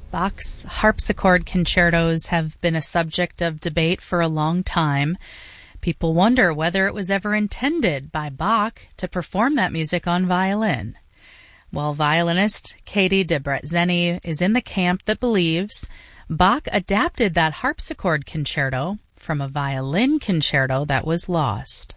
Bach's harpsichord concertos have been a subject of debate for a long time. People wonder whether it was ever intended by Bach to perform that music on violin. Well, violinist Katie Debretzeni is in the camp that believes Bach adapted that harpsichord concerto from a violin concerto that was lost.